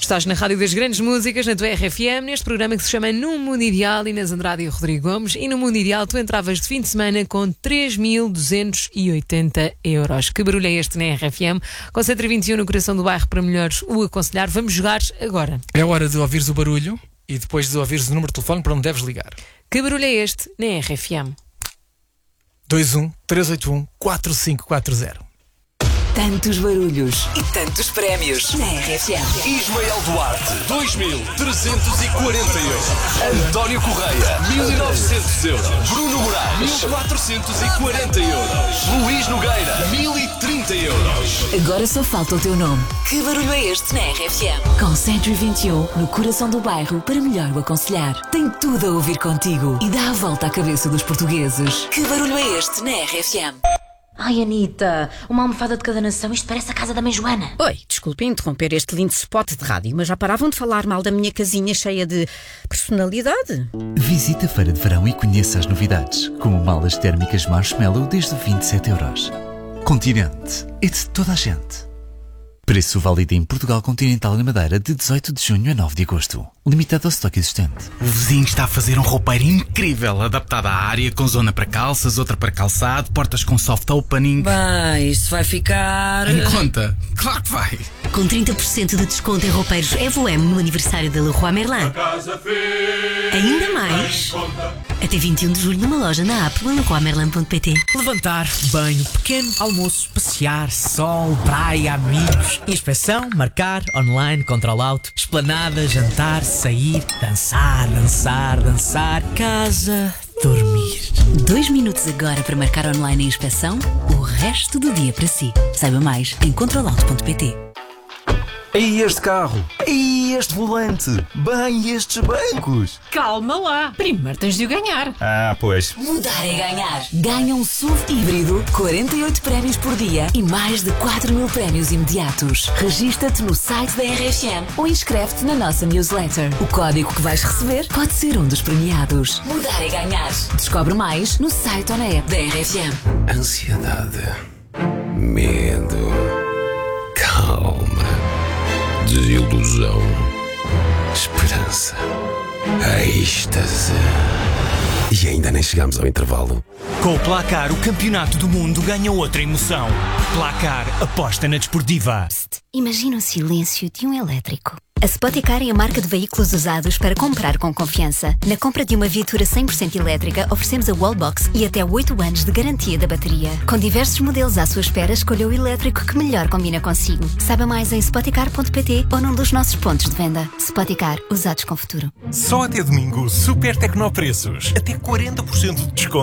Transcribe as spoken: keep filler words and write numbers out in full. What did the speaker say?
Estás na Rádio das Grandes Músicas, na tua R F M, neste programa que se chama No Mundo Ideal, Inês Andrade e Rodrigo Gomes. E no Mundo Ideal tu entravas de fim de semana com três mil duzentos e oitenta euros. Que barulho é este na R F M? Com cento e vinte e um no coração do bairro para melhores o aconselhar. Vamos jogar agora. É hora de ouvires o barulho e depois de ouvires o número de telefone para onde deves ligar. Que barulho é este na R F M? dois um três oito um quatro cinco quatro zero. Tantos barulhos e tantos prémios na R F M. Ismael Duarte, dois mil trezentos e quarenta euros. António Correia, mil e novecentos euros. Bruno Moraes, mil quatrocentos e quarenta euros. Luís Nogueira, mil e trinta euros. Agora só falta o teu nome. Que barulho é este na R F M? Com cento e vinte e um no coração do bairro para melhor o aconselhar. Tem tudo a ouvir contigo e dá a volta à cabeça dos portugueses. Que barulho é este na R F M? Ai, Anitta, uma almofada de cada nação, isto parece a casa da mãe Joana. Oi, desculpe interromper este lindo spot de rádio, mas já paravam de falar mal da minha casinha cheia de personalidade? Visite a Feira de Verão e conheça as novidades, como malas térmicas Marshmallow desde vinte e sete euros. Continente, é de toda a gente. Preço válido em Portugal Continental e Madeira de dezoito de junho a nove de agosto. Limitado ao estoque existente. O vizinho está a fazer um roupeiro incrível, adaptado à área, com zona para calças, outra para calçado, portas com soft opening. Bem, isto vai ficar... Em conta? Claro que vai! Com trinta por cento de desconto em roupeiros Evoem no aniversário da Leroy Merlin. Ainda mais, até vinte e um de julho numa loja na app leroy merlin ponto pt. Levantar, banho, pequeno almoço, passear, sol, praia, amigos, inspeção, marcar, online, control out, esplanada, jantar, sair, dançar, dançar, dançar, casa, dormir. Dois minutos agora para marcar online a inspeção, o resto do dia para si. Saiba mais em control out ponto pt. E este carro? E este volante? Bem, estes bancos? Calma lá, primeiro tens de o ganhar. Ah, pois. Mudar é ganhar. Ganha um S U V híbrido, quarenta e oito prémios por dia e mais de quatro mil prémios imediatos. Regista-te no site da R F M ou inscreve-te na nossa newsletter. O código que vais receber pode ser um dos premiados. Mudar é ganhar. Descobre mais no site ou na app da R F M. Ansiedade, medo, calma, desilusão, esperança, êxtase. E ainda nem chegamos ao intervalo. Com o Placar, o campeonato do mundo ganha outra emoção. Placar, aposta na desportiva. Psst, imagina o silêncio de um elétrico. A Spoticar é a marca de veículos usados para comprar com confiança. Na compra de uma viatura cem por cento elétrica, oferecemos a Wallbox e até oito anos de garantia da bateria. Com diversos modelos à sua espera, escolha o elétrico que melhor combina consigo. Saiba mais em spoticar ponto pt ou num dos nossos pontos de venda. Spoticar, usados com futuro. Só até domingo, super tecnopreços. Até quarenta por cento de desconto.